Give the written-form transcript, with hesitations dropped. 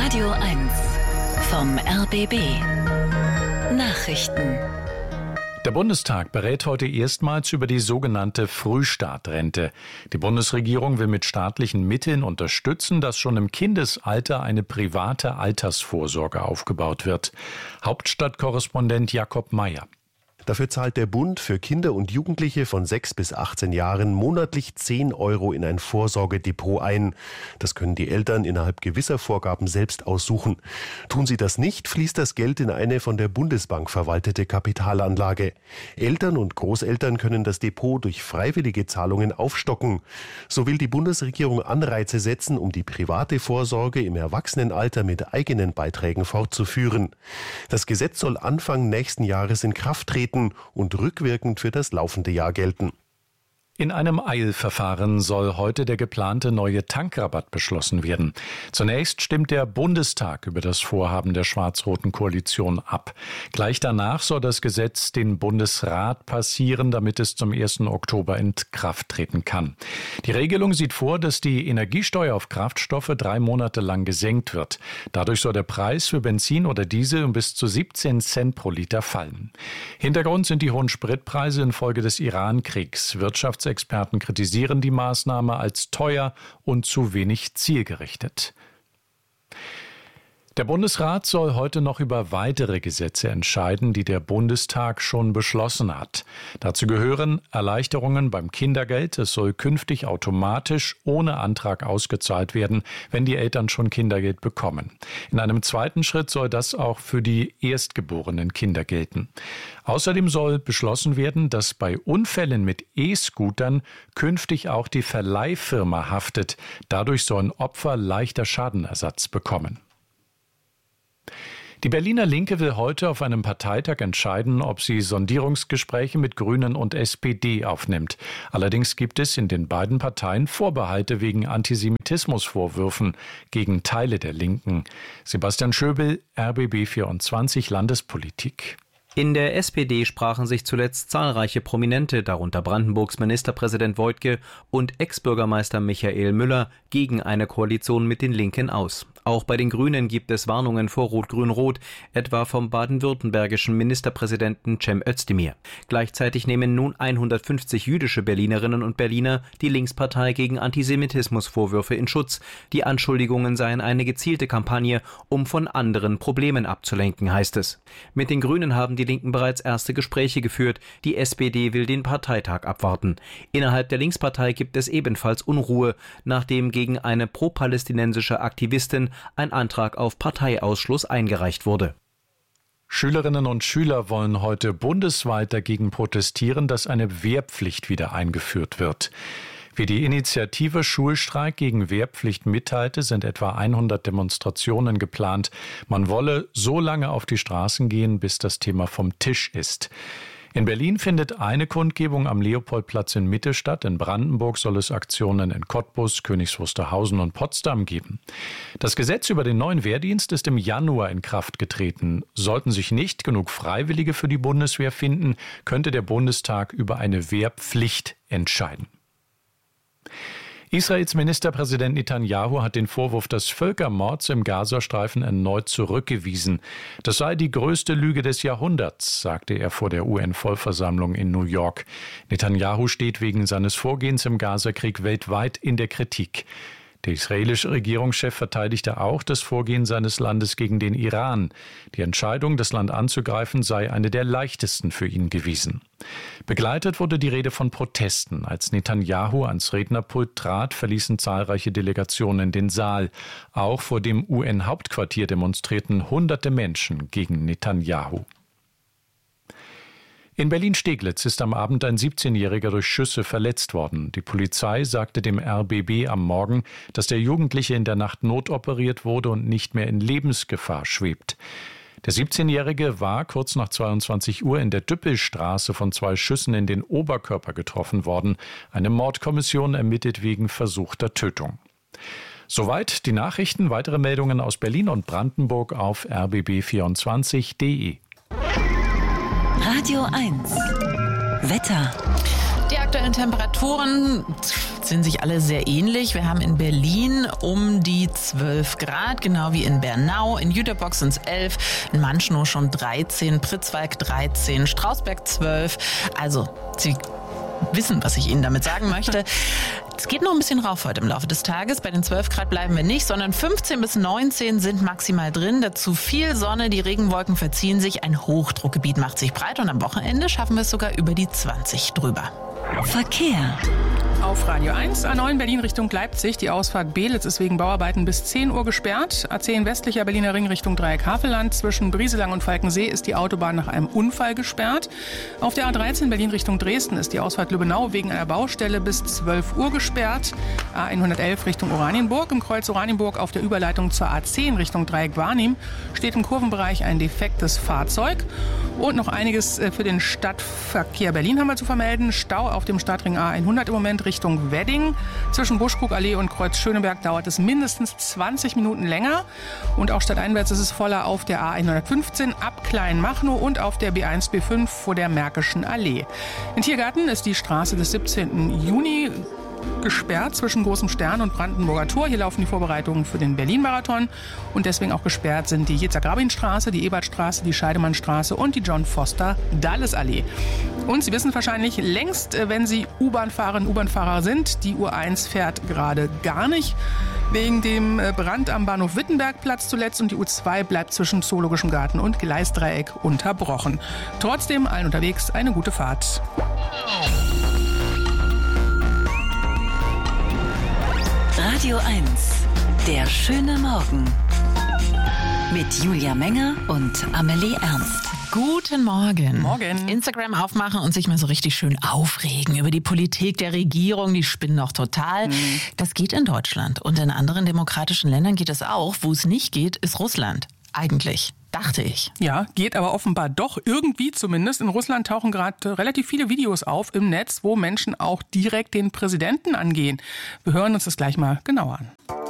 Radio 1 vom RBB Nachrichten. Der Bundestag berät heute erstmals über die sogenannte Frühstartrente. Die Bundesregierung will mit staatlichen Mitteln unterstützen, dass schon im Kindesalter eine private Altersvorsorge aufgebaut wird. Hauptstadtkorrespondent Jakob Mayer. Dafür zahlt der Bund für Kinder und Jugendliche von 6 bis 18 Jahren monatlich 10 € in ein Vorsorgedepot ein. Das können die Eltern innerhalb gewisser Vorgaben selbst aussuchen. Tun sie das nicht, fließt das Geld in eine von der Bundesbank verwaltete Kapitalanlage. Eltern und Großeltern können das Depot durch freiwillige Zahlungen aufstocken. So will die Bundesregierung Anreize setzen, um die private Vorsorge im Erwachsenenalter mit eigenen Beiträgen fortzuführen. Das Gesetz soll Anfang nächsten Jahres in Kraft treten und rückwirkend für das laufende Jahr gelten. In einem Eilverfahren soll heute der geplante neue Tankrabatt beschlossen werden. Zunächst stimmt der Bundestag über das Vorhaben der schwarz-roten Koalition ab. Gleich danach soll das Gesetz den Bundesrat passieren, damit es zum 1. Oktober in Kraft treten kann. Die Regelung sieht vor, dass die Energiesteuer auf Kraftstoffe 3 Monate lang gesenkt wird. Dadurch soll der Preis für Benzin oder Diesel um bis zu 17 Cent pro Liter fallen. Hintergrund sind die hohen Spritpreise infolge des Iran-Kriegs. Wirtschaftsexperten kritisieren die Maßnahme als teuer und zu wenig zielgerichtet. Der Bundesrat soll heute noch über weitere Gesetze entscheiden, die der Bundestag schon beschlossen hat. Dazu gehören Erleichterungen beim Kindergeld. Es soll künftig automatisch ohne Antrag ausgezahlt werden, wenn die Eltern schon Kindergeld bekommen. In einem zweiten Schritt soll das auch für die erstgeborenen Kinder gelten. Außerdem soll beschlossen werden, dass bei Unfällen mit E-Scootern künftig auch die Verleihfirma haftet. Dadurch sollen Opfer leichter Schadenersatz bekommen. Die Berliner Linke will heute auf einem Parteitag entscheiden, ob sie Sondierungsgespräche mit Grünen und SPD aufnimmt. Allerdings gibt es in den beiden Parteien Vorbehalte wegen Antisemitismusvorwürfen gegen Teile der Linken. Sebastian Schöbel, RBB 24 Landespolitik. In der SPD sprachen sich zuletzt zahlreiche Prominente, darunter Brandenburgs Ministerpräsident Woidke und Ex-Bürgermeister Michael Müller, gegen eine Koalition mit den Linken aus. Auch bei den Grünen gibt es Warnungen vor Rot-Grün-Rot, etwa vom baden-württembergischen Ministerpräsidenten Cem Özdemir. Gleichzeitig nehmen nun 150 jüdische Berlinerinnen und Berliner die Linkspartei gegen Antisemitismusvorwürfe in Schutz. Die Anschuldigungen seien eine gezielte Kampagne, um von anderen Problemen abzulenken, heißt es. Mit den Grünen haben die Linken bereits erste Gespräche geführt. Die SPD will den Parteitag abwarten. Innerhalb der Linkspartei gibt es ebenfalls Unruhe, nachdem gegen eine pro-palästinensische Aktivistin ein Antrag auf Parteiausschluss eingereicht wurde. Schülerinnen und Schüler wollen heute bundesweit dagegen protestieren, dass eine Wehrpflicht wieder eingeführt wird. Wie die Initiative Schulstreik gegen Wehrpflicht mitteilte, sind etwa 100 Demonstrationen geplant. Man wolle so lange auf die Straßen gehen, bis das Thema vom Tisch ist. In Berlin findet eine Kundgebung am Leopoldplatz in Mitte statt. In Brandenburg soll es Aktionen in Cottbus, Königs Wusterhausen und Potsdam geben. Das Gesetz über den neuen Wehrdienst ist im Januar in Kraft getreten. Sollten sich nicht genug Freiwillige für die Bundeswehr finden, könnte der Bundestag über eine Wehrpflicht entscheiden. Israels Ministerpräsident Netanyahu hat den Vorwurf des Völkermords im Gazastreifen erneut zurückgewiesen. Das sei die größte Lüge des Jahrhunderts, sagte er vor der UN-Vollversammlung in New York. Netanyahu steht wegen seines Vorgehens im Gazakrieg weltweit in der Kritik. Der israelische Regierungschef verteidigte auch das Vorgehen seines Landes gegen den Iran. Die Entscheidung, das Land anzugreifen, sei eine der leichtesten für ihn gewesen. Begleitet wurde die Rede von Protesten. Als Netanyahu ans Rednerpult trat, verließen zahlreiche Delegationen den Saal. Auch vor dem UN-Hauptquartier demonstrierten hunderte Menschen gegen Netanyahu. In Berlin-Steglitz ist am Abend ein 17-Jähriger durch Schüsse verletzt worden. Die Polizei sagte dem RBB am Morgen, dass der Jugendliche in der Nacht notoperiert wurde und nicht mehr in Lebensgefahr schwebt. Der 17-Jährige war kurz nach 22 Uhr in der Düppelstraße von 2 Schüssen in den Oberkörper getroffen worden. Eine Mordkommission ermittelt wegen versuchter Tötung. Soweit die Nachrichten. Weitere Meldungen aus Berlin und Brandenburg auf rbb24.de. Radio 1 Wetter. Der aktuellen Temperaturen sind sich alle sehr ähnlich. Wir haben in Berlin um die 12 Grad, genau wie in Bernau. In Jüterbock sind es 11, in Manschnow schon 13, Pritzwalk 13, Strausberg 12. Also, Sie wissen, was ich Ihnen damit sagen möchte. Es geht noch ein bisschen rauf heute im Laufe des Tages. Bei den 12 Grad bleiben wir nicht, sondern 15 bis 19 sind maximal drin. Dazu viel Sonne, die Regenwolken verziehen sich. Ein Hochdruckgebiet macht sich breit und am Wochenende schaffen wir es sogar über die 20 drüber. Verkehr. Auf Radio 1, A9 Berlin Richtung Leipzig. Die Ausfahrt Beelitz ist wegen Bauarbeiten bis 10 Uhr gesperrt. A10 westlicher Berliner Ring Richtung Dreieck Havelland. Zwischen Brieselang und Falkensee ist die Autobahn nach einem Unfall gesperrt. Auf der A13 Berlin Richtung Dresden ist die Ausfahrt Lübbenau wegen einer Baustelle bis 12 Uhr gesperrt. A111 Richtung Oranienburg. Im Kreuz Oranienburg auf der Überleitung zur A10 Richtung Dreieck Barnim steht im Kurvenbereich ein defektes Fahrzeug. Und noch einiges für den Stadtverkehr Berlin haben wir zu vermelden. Stau auf dem Stadtring A100 im Moment Richtung Wedding. Zwischen Buschkrugallee und Kreuz Schöneberg dauert es mindestens 20 Minuten länger. Und auch stadteinwärts ist es voller auf der A115 ab Kleinmachnow und auf der B1, B5 vor der Märkischen Allee. In Tiergarten ist die Straße des 17. Juni gesperrt zwischen Großem Stern und Brandenburger Tor. Hier laufen die Vorbereitungen für den Berlin-Marathon und deswegen auch gesperrt sind die Yitzhak-Rabin-Straße, die Ebertstraße, die Scheidemannstraße und die John-Foster-Dulles-Allee. Und Sie wissen wahrscheinlich längst, wenn Sie U-Bahn-Fahrerinnen, U-Bahn-Fahrer sind, die U1 fährt gerade gar nicht. Wegen dem Brand am Bahnhof Wittenbergplatz zuletzt und die U2 bleibt zwischen Zoologischem Garten und Gleisdreieck unterbrochen. Trotzdem allen unterwegs eine gute Fahrt. Radio 1, der schöne Morgen. Mit Julia Menger und Amelie Ernst. Guten Morgen. Morgen. Instagram aufmachen und sich mal so richtig schön aufregen über die Politik der Regierung. Die spinnen doch total. Das geht in Deutschland. Und in anderen demokratischen Ländern geht es auch. Wo es nicht geht, ist Russland. Eigentlich. Dachte ich. Ja, geht aber offenbar doch irgendwie zumindest. In Russland tauchen gerade relativ viele Videos auf im Netz, wo Menschen auch direkt den Präsidenten angehen. Wir hören uns das gleich mal genauer an.